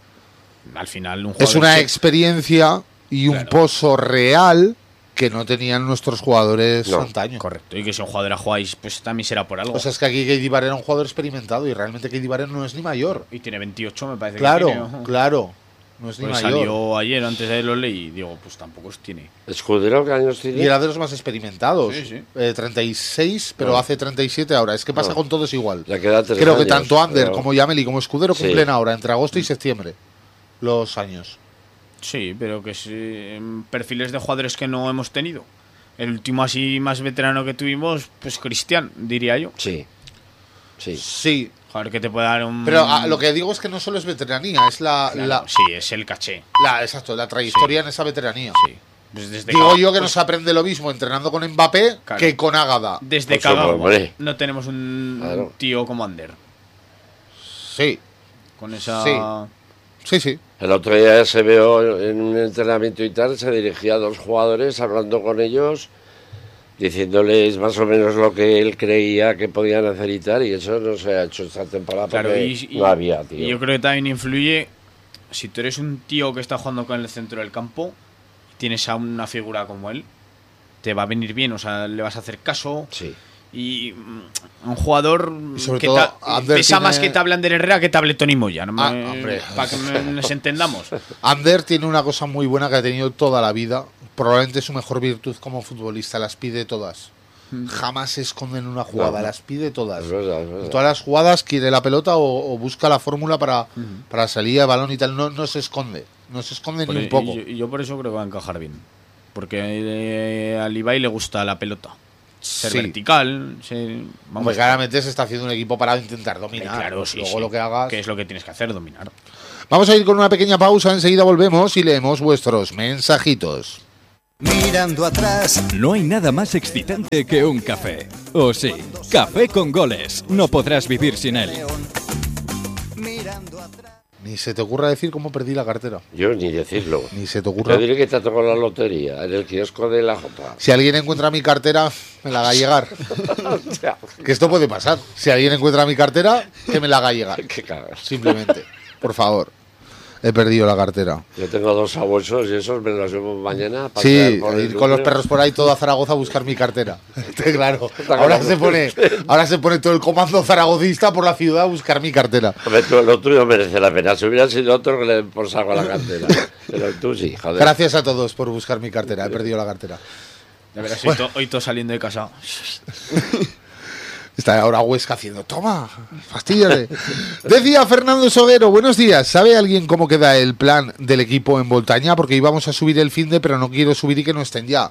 Al final, un Es jugador una que- experiencia y un Claro. pozo real que no tenían nuestros jugadores No, antaño. Correcto, y que si un jugador a jugáis, pues también será por algo. O sea, es que aquí Katie Barrera era un jugador experimentado y realmente Katie Barrera no es ni mayor. y tiene veintiocho, me parece Claro, que tiene. ojo. claro. No es ni Pues mayor. salió ayer, antes de lo leí, y digo, pues tampoco os tiene. Escudero, ¿qué años tiene? Y era de los más experimentados. Sí, sí. Eh, treinta y seis, pero No. hace treinta y siete ahora. Es que pasa No. con todos igual. Le queda tres Creo que años, tanto Ander pero- como Yameli como Escudero Sí. cumplen ahora, entre agosto y septiembre, los años. Sí, pero que es eh, perfiles de jugadores que no hemos tenido. El último así más veterano que tuvimos, pues Cristian, diría yo. Sí. Sí. Sí, Jugador que te puede dar un... pero ah, lo que digo es que no solo es veteranía, es la, Claro, la, sí, es el caché. la- exacto, la trayectoria en esa veteranía. Sí. Pues desde Digo Caga- yo que no pues se aprende lo mismo entrenando con Mbappé Claro. que con Ágada. Desde Pues, Cagagua hombre. no tenemos un Claro. tío como Ander. Sí, Con esa... Sí. sí, sí. El otro día se vio en un entrenamiento y tal, se dirigía a dos jugadores hablando con ellos, diciéndoles más o menos lo que él creía que podían hacer y tal, y eso no se ha hecho esta temporada Claro, porque y, y- no había, tío. y yo creo que también influye, si tú eres un tío que está jugando con el centro del campo, y tienes a una figura como él, te va a venir bien, o sea, le vas a hacer caso. Sí. Y mm, un jugador Y sobre que todo, ta- Ander pesa más tiene- que te hable Ander Herrera que te hable Tony Moya, ¿no? Ah, Me- hombre. para que me- nos entendamos. Ander tiene una cosa muy buena que ha tenido toda la vida. Probablemente su mejor virtud como futbolista, las pide todas. Jamás se esconde en una jugada, No. las pide todas. Es verdad, es En verdad. todas las jugadas quiere la pelota o, o busca la fórmula para, para salir de balón y tal. No, no se esconde, no se esconde Por- ni un y poco. yo, y yo por eso creo que va a encajar bien. Porque eh, al Ibai le gusta la pelota. Ser Sí. vertical, ser... Hombre, Vamos, claramente se está haciendo un equipo para intentar dominar. claro, Pues sí, luego sí. lo que hagas. Que es lo que tienes que hacer, dominar. Vamos a ir con una pequeña pausa, enseguida volvemos y leemos vuestros mensajitos. Mirando atrás, No hay nada más excitante que un café. ¿O sí? Café con goles. No podrás vivir sin él. León. Mirando atrás. Ni se te ocurra decir cómo perdí la cartera. Yo ni decirlo. Ni se te ocurra. Yo diré que te tocó la lotería en el kiosco de la Jota. Si alguien encuentra mi cartera, me la haga llegar. O sea, Que esto puede pasar. Si alguien encuentra mi cartera, que me la haga llegar. qué cagas. Simplemente. Por favor. He perdido la cartera. Yo tengo dos sabuesos y esos me los llevo mañana. a Sí, pasear por el ir con los núcleo. perros por ahí todo a Zaragoza a buscar mi cartera. Claro. Está Ahora claro. se pone, ahora se pone todo el comando zaragocista por la ciudad a buscar mi cartera. Hombre, tú- lo tuyo merece la pena. Si hubiera sido otro que le den por saco a la cartera. Pero tú sí, joder. Gracias a todos por buscar mi cartera. He perdido la cartera. De veras, hoy, to- hoy todo saliendo de casa. Está ahora Huesca haciendo, toma, fastidiale. Decía Fernando Soguero, buenos días. ¿Sabe alguien cómo queda el plan del equipo en Voltaña? Porque íbamos a subir el finde, pero no quiero subir y que no estén ya.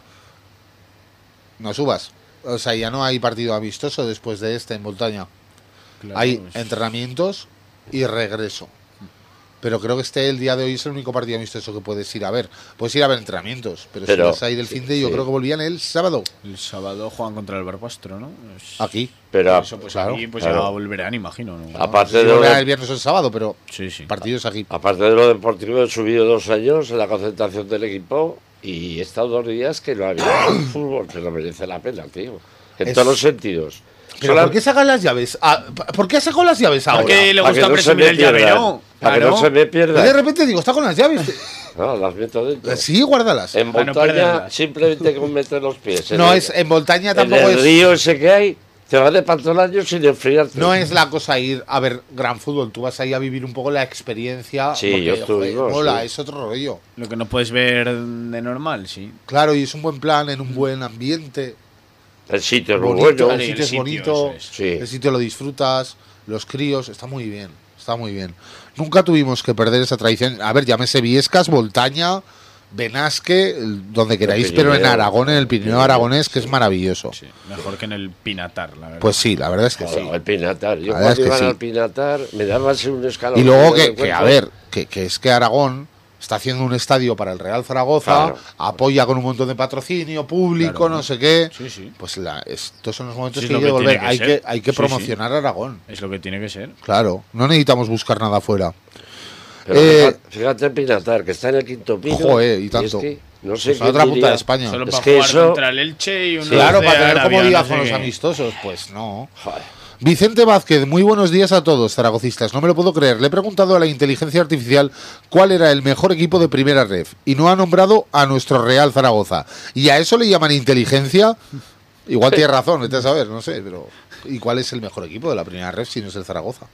No subas. O sea, ya no hay partido amistoso después de este en Voltaña. Claro, Hay pues, entrenamientos y regreso. Pero creo que este el día de hoy es el único partido amistoso que puedes ir a ver. Puedes ir a ver entrenamientos, pero, Pero, si vas a ir el sí, finde, yo sí. creo que volvían el sábado. el sábado juegan contra el Barbastro, ¿no? Es- Aquí. Pero Eso, pues claro, aquí pues claro. ya volverán, imagino, ¿no? aparte Sí, de, lo volverán el de, viernes o el sábado, pero Sí, sí. partidos aquí. aparte de lo deportivo, he subido dos años en la concentración del equipo y he estado dos días que no había fútbol, que no merece la pena, tío. En Es- todos los sentidos. ¿Pero Sola- por qué sacan las llaves? Ah, ¿Por qué sacó las llaves ahora? Porque le para que gusta no se presumir me el pierdan, llavero. Para que Claro. no se me Yo de pierda. repente digo, está con las llaves. No, las meto dentro. Sí, guárdalas. En Para no montaña, perderlas. simplemente con meter los pies. No el- es, en Voltaña en tampoco el es. río ese que hay, te vas de pantolaño sin enfriarte. No es la cosa ir a ver gran fútbol. Tú vas ahí a vivir un poco la experiencia. Sí, porque, yo estuve, joder, sí. mola, es otro rollo. Lo que no puedes ver de normal, sí. Claro, y es un buen plan, en un buen ambiente. El sitio es muy Bonito, bueno. el Sí, sitio el es sitio, bonito. eso es. Sí. El sitio lo disfrutas. Los críos, está muy bien. Está muy bien. Nunca tuvimos que perder esa tradición. A ver, llámese Viescas, Voltaña, Benasque, el- donde queráis, Pirineo, pero en Aragón, en el Pirineo Pirineo, aragonés, que es maravilloso. Sí, mejor que en el Pinatar, la verdad. Pues sí, la verdad es que sí. Joder, el Pinatar. Yo La verdad es cuando que iban sí. al Pinatar me daba así un escalón. Y luego que, que, a ver, que, que es que Aragón está haciendo un estadio para el Real Zaragoza, Claro. apoya con un montón de patrocinio público, Claro. no sé qué. Sí, sí. Pues la, estos son los momentos Sí, es que hay lo que que volver. tiene que hay, ser. que, hay que Sí, promocionar Aragón. Es lo que tiene que ser. Claro, no necesitamos buscar nada fuera. Pero Eh, fíjate, fíjate en Pinatar, que está en el quinto piso. Joder, y es tanto. que no sé Pues a quién otra punta diría- de España. Solo Es para que jugar eso- contra el Elche y una Claro, para tener Arabia, comodidad no sé con los qué. amistosos, pues no. Joder. Vicente Vázquez, muy buenos días a todos, zaragocistas. No me lo puedo creer. Le he preguntado a la inteligencia artificial cuál era el mejor equipo de primera ref y no ha nombrado a nuestro Real Zaragoza. ¿Y a eso le llaman inteligencia? Igual tiene razón, vete a saber, no sé, pero ¿y cuál es el mejor equipo de la primera ref si no es el Zaragoza?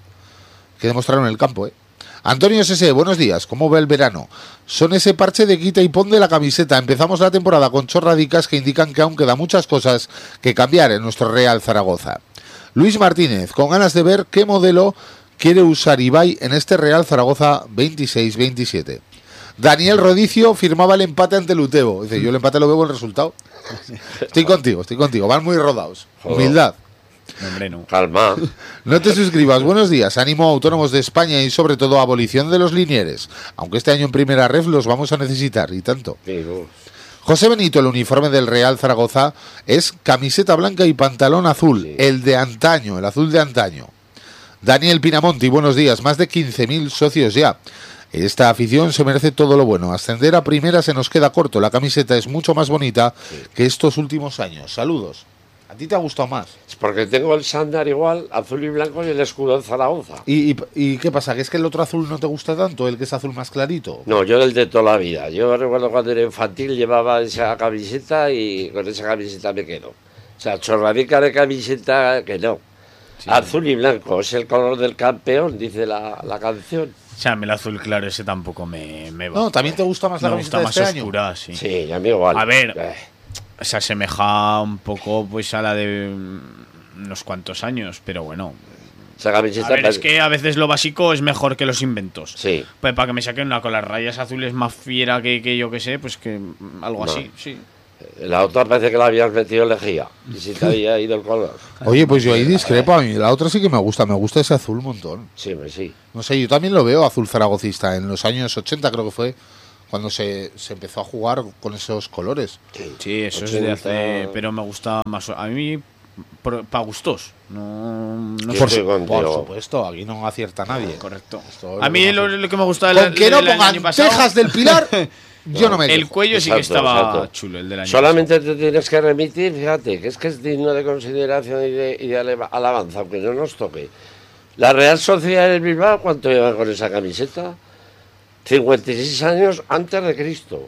Que demostraron en el campo, ¿eh? Antonio S S, buenos días, ¿cómo va el verano? Son ese parche de quita y pon de la camiseta. Empezamos la temporada con chorradicas que indican que aún quedan muchas cosas que cambiar en nuestro Real Zaragoza. Luis Martínez, con ganas de ver qué modelo quiere usar Ibai en este Real Zaragoza veintiséis veintisiete. Daniel Rodicio firmaba el empate ante el Utebo. Dice, yo el empate lo veo buen resultado. Estoy contigo, estoy contigo. Van muy rodados. Joder. Humildad. No, hombre, no. Calma. No te suscribas. Buenos días. Ánimo a autónomos de España y sobre todo abolición de los linieres. Aunque este año en primera ref los vamos a necesitar y tanto. Digo, José Benito, el uniforme del Real Zaragoza es camiseta blanca y pantalón azul, Sí. el de antaño, el azul de antaño. Daniel Pinamonti, buenos días, más de quince mil socios ya. Esta afición se merece todo lo bueno. Ascender a primera se nos queda corto. La camiseta es mucho más bonita que estos últimos años. Saludos. ¿A ti te ha gustado más? es porque tengo el sándar igual, azul y blanco, y el escudo de Zaragoza. ¿Y, y, y qué pasa? ¿Que es que el otro azul no te gusta tanto? ¿El que es azul más clarito? No, yo el de toda la vida. Yo recuerdo cuando era infantil llevaba esa camiseta y con esa camiseta me quedo. O sea, chorradica de camiseta que no. Azul y blanco, es el color del campeón, dice la, la canción. O sea, a mí el azul claro ese tampoco me, me va. No, ¿también te gusta más la me camiseta gusta de más este año? oscura, sí. Sí, a mí igual. A ver. Eh, Se asemeja un poco pues a la de mm, unos cuantos años, pero bueno. esa camiseta... A ver, es parece- que a veces lo básico es mejor que los inventos. Sí. Pues para que me saquen una con las rayas azules más fiera que, que yo que sé, pues que mm, algo No. así, sí. La otra parece que la habías metido lejía. Y si te había ido el color. Oye, pues yo ahí discrepo. A mí la otra sí que me gusta. Me gusta ese azul un montón. Sí, pues sí. No sé, yo también lo veo azul zaragocista. En los años ochenta creo que fue cuando se, se empezó a jugar con esos colores. Sí, eso es de ochenta. hace... Pero me gusta más... A mí, para gustos. No, no Yo Por, sé. estoy su- contigo. por supuesto, aquí no acierta nadie. Correcto. Esto es A lo mí que lo, más- lo que me gusta del, Con que no del pongan año pasado... Tejas del Pilar, yo no me El quejo. cuello sí que Exacto, estaba exacto. chulo, el del año Solamente te tienes que remitir, fíjate, que es que es digno de consideración y de, y de aleva- alabanza, aunque no nos toque. La Real Sociedad del Bilbao, ¿cuánto lleva con esa camiseta? cincuenta y seis años antes de Cristo.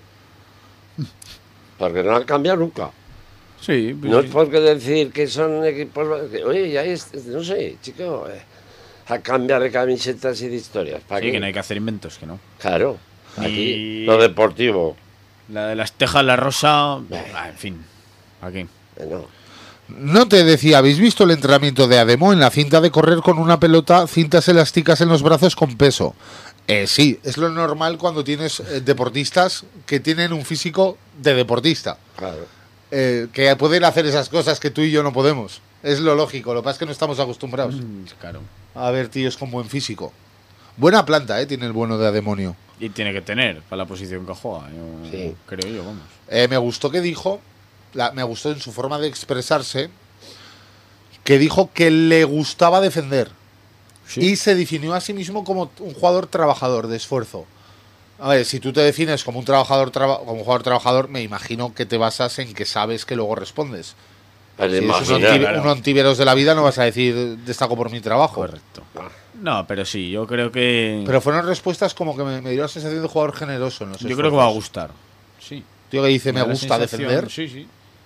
Porque no han cambiado nunca. pasado. Sí, pues No sí. es porque decir que son equipos... que, oye, ya es, no sé, chico, eh, a cambiar de camisetas y de historias. ¿Para Sí, qué? que no hay que hacer inventos, que no. Claro, aquí Y- lo deportivo. La de las tejas, la rosa... ah, en fin, aquí. eh, no. No te decía, ¿habéis visto el entrenamiento de Ademo en la cinta de correr con una pelota, cintas elásticas en los brazos con peso? Eh, sí, es lo normal cuando tienes eh, deportistas que tienen un físico de deportista. Claro. Eh, que pueden hacer esas cosas que tú y yo no podemos. Es lo lógico, lo que pasa es que no estamos acostumbrados Mm, Claro. a ver tíos con buen físico. Buena planta, ¿eh? Tiene el bueno de Ademonio. Y tiene que tener para la posición que juega. Yo, Sí. Creo yo, vamos. Eh, me gustó que dijo, la, me gustó en su forma de expresarse, que dijo que le gustaba defender. Sí. Y se definió a sí mismo como un jugador trabajador, de esfuerzo. A ver, si tú te defines como un trabajador traba- como un jugador trabajador, me imagino que te basas en que sabes que luego respondes. El Si eres un, imaginar, anti- claro. un antiveros de la vida, no vas a decir destaco por mi trabajo. Correcto. No, pero sí, yo creo que. Pero fueron respuestas como que me, me dio la sensación de jugador generoso en los yo creo que va a esfuerzos. gustar. Sí. Tío que dice, me da la gusta sensación- defender. Sí, sí.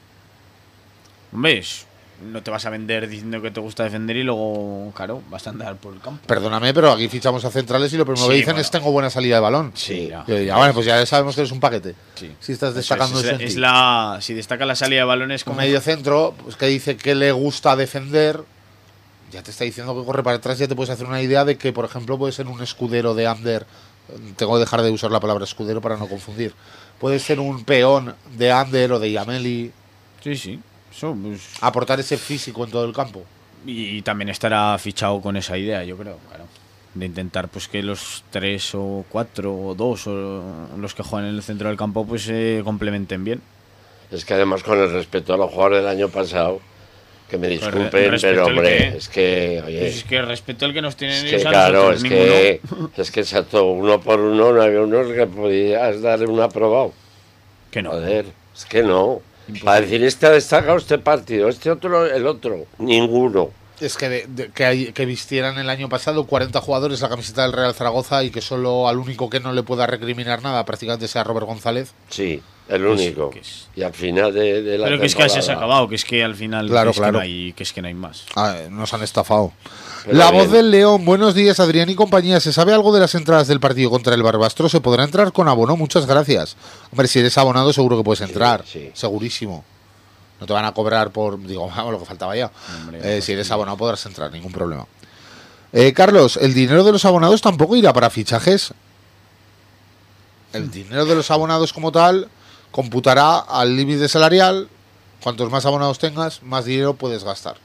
Hombre, es- no te vas a vender diciendo que te gusta defender y luego, claro, vas a andar por el campo. Perdóname, pero aquí fichamos a centrales y lo primero Sí, que dicen bueno. es tengo buena salida de balón. Sí. ya. Yo diría, bueno, pues ya sabemos que eres un paquete. Sí. Si estás Eso destacando es, ese es, en es ti. la si destaca la salida de balones Un como medio centro pues, que dice que le gusta defender, ya te está diciendo que corre para atrás, ya te puedes hacer una idea de que, por ejemplo, puede ser un escudero de Ander. Tengo que dejar de usar la palabra escudero para no confundir. Puede ser un peón de Ander o de Yameli. Sí, sí. Eso, pues, Aportar ese físico en todo el campo. y, y también estará fichado con esa idea, yo creo, claro. De intentar pues que los tres o cuatro o dos o los que juegan en el centro del campo pues se complementen bien. Es que además con el respeto a los jugadores del año pasado, que me Re- disculpen, respeto pero el hombre, que- es que, oye, Pues es que respeto el que nos tienen es ellos que a claro, nosotros, es ninguno. que, es que exacto, uno por uno no había unos que podías darle un aprobado. Que no. Joder, es que no. Para decir, este ha destacado este partido, este otro, el otro, ninguno. Es que, de- de- que, hay- que vistieran el año pasado cuarenta jugadores la camiseta del Real Zaragoza y que solo al único que no le pueda recriminar nada prácticamente sea Robert González. Sí, el Pues, único. que es- Y al final de, de la Pero que es que así se ha temporada- acabado, que es que al final Claro, que es, claro. Que no hay, que es que no hay más. Ah, nos han estafado. Pero La bien. voz del León. Buenos días, Adrián y compañía. ¿Se sabe algo de las entradas del partido contra el Barbastro? ¿Se podrá entrar con abono? Muchas gracias. Hombre, si eres abonado seguro que puedes entrar. sí. Segurísimo. No te van a cobrar por... Digo, vamos, lo que faltaba ya. Hombre, Eh, pues si eres sí. abonado podrás entrar, ningún problema. Eh, Carlos, ¿el dinero de los abonados tampoco irá para fichajes? El dinero de los abonados como tal computará al límite salarial. Cuantos más abonados tengas, más dinero puedes gastar.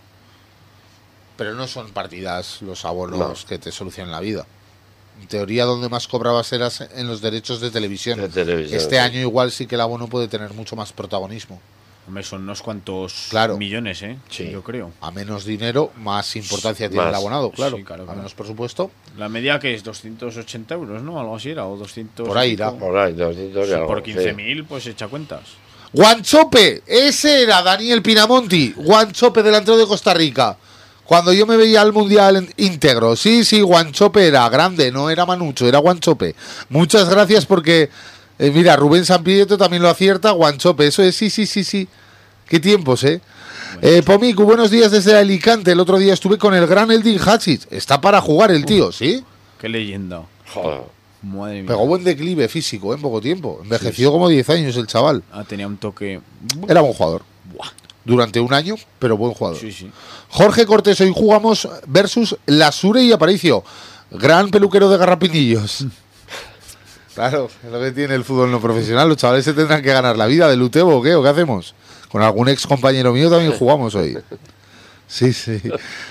Pero no son partidas los abonos No. que te solucionan la vida. En teoría, donde más cobrabas eras en los derechos de televisión. De televisión, Este sí. año igual sí que el abono puede tener mucho más protagonismo. Hombre, son unos cuantos Claro. millones, ¿eh? Sí. Yo creo. A menos dinero, más importancia tiene el Más. abonado, claro. Sí, claro, A claro. menos presupuesto. La media que es doscientos ochenta euros, ¿no? Algo así era, o doscientos. Por ahí y pico. irá. Por ahí, doscientos y Sí, algo, por sí. quince mil, pues echa cuentas. Guanchope, ese era Daniel Pinamonti, Guanchope delantero de Costa Rica. Cuando yo me veía al Mundial en- íntegro, sí, sí, Guanchope era grande, no era Manucho, era Guanchope. Muchas gracias porque, eh, mira, Rubén Sampieto también lo acierta, Guanchope, eso es, sí, sí, sí, sí. Qué tiempos, ¿eh? eh Pomicu, buenos días desde Alicante. El otro día estuve con el gran Eldin Hatchis. Está para jugar el tío, ¿sí? Qué leyenda. Joder. Madre mía. Pegó buen declive físico, ¿eh? En poco tiempo. Envejeció como diez años el chaval. Ah, tenía un toque. Era buen jugador. Buah. Durante un año, pero buen jugador. Sí, sí. Jorge Cortés, hoy jugamos versus Lasure y Aparicio. Gran peluquero de garrapinillos. Claro, es lo que tiene el fútbol no profesional. Los chavales se tendrán que ganar la vida del Utebo, ¿o qué? ¿O qué hacemos? Con algún ex compañero mío también jugamos hoy. Sí, sí.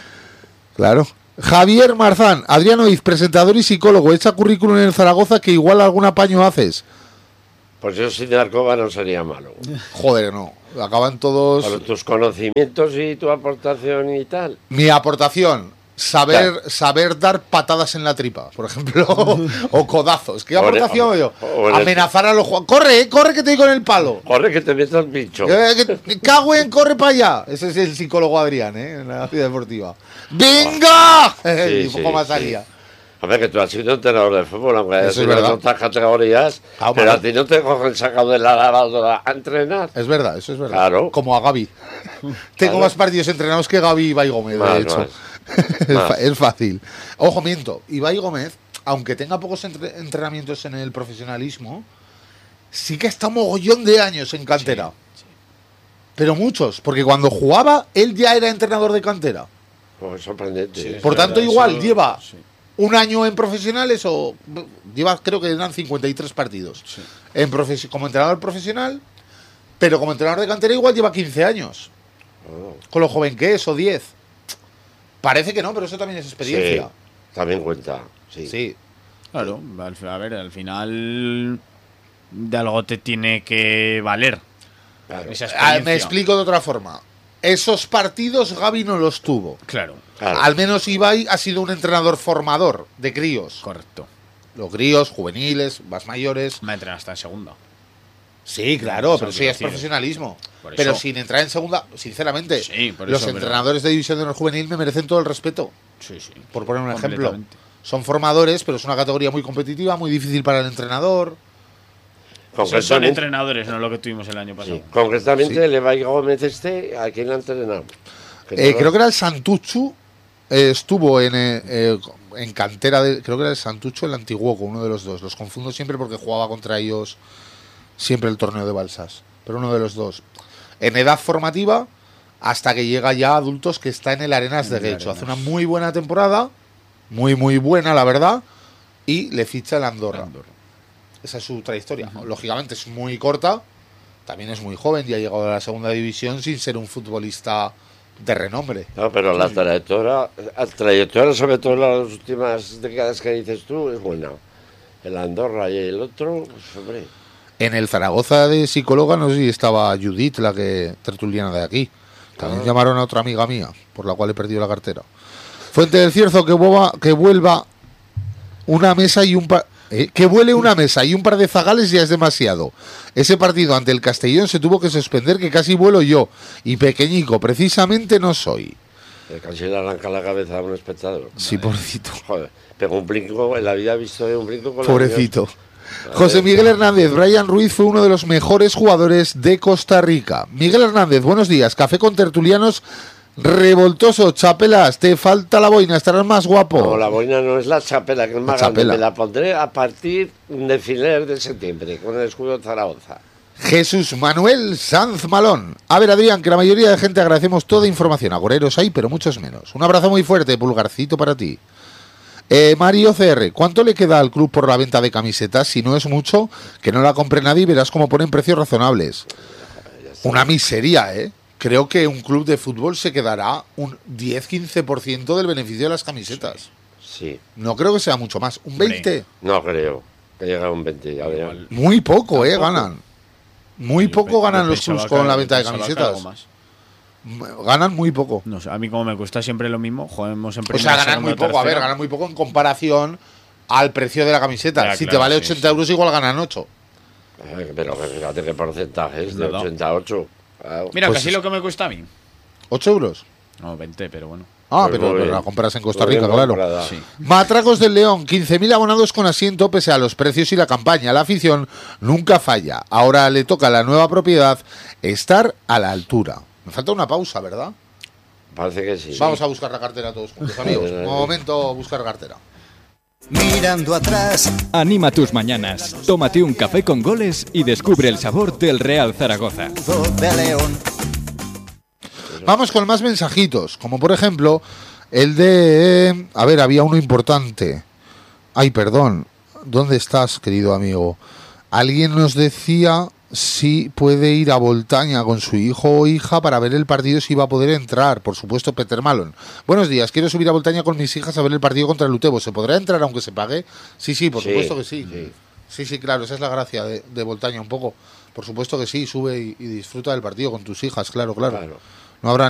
Claro. Javier Marzán, Adrián Oiz, presentador y psicólogo. Echa currículum en el Zaragoza que igual algún apaño haces. Pues yo sin Arcoba no sería malo. Joder, no. Acaban todos... Por tus conocimientos y tu aportación y tal. Mi aportación, saber, Claro. saber dar patadas en la tripa, por ejemplo, o codazos. ¿Qué O en- aportación o- yo? o en el- Amenazar a los jugadores. Corre, eh, corre que te digo en el palo. Corre que te metas bicho. Eh, que me cago en, corre para allá. Ese es el psicólogo Adrián, ¿eh? En la ciudad deportiva. ¡Venga! Sí, y un poco sí, más sí. salía. A ver, que tú has sido entrenador de fútbol, aunque hayas Eso es sido en verdad. otras categorías, Claro, pero mano. a ti no te cogen sacado de la lavadora a entrenar. Es verdad, eso es verdad. Claro. Como a Gaby. Tengo Claro. más partidos entrenados que Gaby y Ibai Gómez, Más, de hecho. más. es, Más. fa- es fácil. Ojo, miento. Ibai Gómez, aunque tenga pocos entre- entrenamientos en el profesionalismo, sí que está mogollón de años en cantera. Pero muchos, porque cuando jugaba, él ya era entrenador de cantera. Pues sorprendente. Sí, ¿eh? Por verdad, tanto, igual eso- lleva sí. un año en profesionales o lleva, creo que eran cincuenta y tres partidos Sí. en profes- como entrenador profesional, pero como entrenador de cantera igual lleva quince años. Oh. Con lo joven que es, o diez. Parece que no, pero eso también es experiencia. Sí, también cuenta. Sí. Sí. Claro, al fi- a ver, al final de algo te tiene que valer Claro. esa Ah, experiencia. me explico de otra forma. Esos partidos Gaby no los tuvo. Claro, Claro. Al menos Ibai ha sido un entrenador formador de críos. correcto. Los críos, juveniles, más mayores. Me ha entrenado hasta en segunda. Sí, claro, Eso pero quiero sí es decir. profesionalismo. Por Pero eso. sin entrar en segunda, sinceramente, Sí, por los eso, pero- entrenadores de división de honor juvenil me merecen todo el respeto. Sí, sí. Por poner un ejemplo. Completamente. Son formadores, pero es una categoría muy competitiva, muy difícil para el entrenador. Esos son Concretamente, entrenadores, no lo que tuvimos el año pasado. sí, concretamente Sí. el Levi Gómez este, ¿a quién ha entrenado? Que Eh, no- creo que era el Santuchu, eh, estuvo en, eh, eh, en cantera, de, creo que era el Santuchu o el Antiguoco, uno de los dos. Los confundo siempre porque jugaba contra ellos siempre el torneo de Balsas, pero uno de los dos. En edad formativa, hasta que llega ya a adultos, que está en el Arenas de En el Guecho. Hace una Arenas. muy buena temporada, muy, muy buena, la verdad, y le ficha el Andorra. Andorra. Esa es su trayectoria. Lógicamente es muy corta, también es muy joven y ha llegado a la segunda división sin ser un futbolista de renombre. No, pero la trayectoria, la trayectoria, sobre todo en las últimas décadas que dices tú, es buena. El Andorra y el otro, pues, hombre. En el Zaragoza de psicóloga, no sé si estaba Judith, la que tertuliana de aquí. También Ah. llamaron a otra amiga mía, por la cual he perdido la cartera. Fuente del Cierzo, que vuelva, que vuelva una mesa y un par... eh, que vuele una mesa y un par de zagales ya es demasiado. Ese partido ante el Castellón se tuvo que suspender, que casi vuelo yo. Y pequeñico, precisamente no soy. Que casi le arranca la cabeza a un espectador. Sí, pobrecito. Joder, pegó un brinco, en la vida he visto un brinco con la Pobrecito. niña. José Miguel Hernández, Brian Ruiz fue uno de los mejores jugadores de Costa Rica. Miguel Hernández, buenos días. Café con tertulianos revoltoso. Chapelas, te falta la boina, estarás más guapo. No, la boina no es la chapela, que es más La grande. chapela. Me la pondré a partir de finales de septiembre, con el escudo de Zaragoza. Jesús Manuel Sanz Malón. A ver, Adrián, que la mayoría de gente agradecemos toda información. Agoreros hay, pero muchos menos. Un abrazo muy fuerte, pulgarcito para ti. Eh, Mario C R, ¿cuánto le queda al club por la venta de camisetas? Si no es mucho, que no la compre nadie y verás cómo ponen precios razonables. Una miseria, ¿eh? Creo que un club de fútbol se quedará un diez a quince por ciento del beneficio de las camisetas. Sí, No creo que sea mucho más. ¿Un Hombre. veinte? no creo que llegue a un veinte. Adrián. Igual. Muy poco, ¿eh? Tampoco. Ganan. Muy Yo poco pe- ganan yo los pensaba clubs con que- la venta de pensaba que camisetas. algo más. Ganan muy poco. No sé, a mí como me cuesta siempre lo mismo, jugamos en O primera, sea, ganan segunda, muy poco. A ver, tercera. ganan muy poco en comparación al precio de la camiseta. Ya, si te claro, vale sí, ochenta sí. euros, igual ganan ocho. Ay, pero fíjate qué porcentaje es de Nada. ochenta a ocho. Claro. Mira, Pues casi es- lo que me cuesta a mí. ¿ocho euros? No, veinte, pero bueno. Ah, Pues pero, muy pero bien. la compras en Costa Muy bien Rica, claro. comprada. Sí. Matracos del León, quince mil abonados con asiento pese a los precios y la campaña. La afición nunca falla. Ahora le toca a la nueva propiedad estar a la altura. Me falta una pausa, ¿verdad? Parece que sí. Vamos a buscar la cartera todos juntos, amigos. Vale, Un vale. momento, buscar cartera. Mirando atrás, Anima tus mañanas. Tómate un café con goles y descubre el sabor del Real Zaragoza. escudo de león. Vamos con más mensajitos, como por ejemplo el de... A ver, había uno importante. Ay, perdón. ¿Dónde estás, querido amigo? Alguien nos decía si puede ir a Voltaña con su hijo o hija para ver el partido, si va a poder entrar. Por supuesto, Peter Malon. Buenos días, quiero subir a Voltaña con mis hijas a ver el partido contra el Utebo. ¿Se podrá entrar aunque se pague? Sí, sí, por Sí, supuesto que sí. sí. Sí, sí, claro, esa es la gracia de, de Voltaña un poco. Por supuesto que sí, sube y, y disfruta del partido con tus hijas, claro, claro. Claro. No habrá